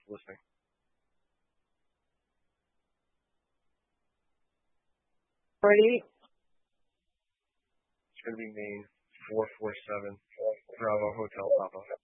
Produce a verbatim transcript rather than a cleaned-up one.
listening. Ready? It's going to be Maine four four seven Bravo Hotel Papa.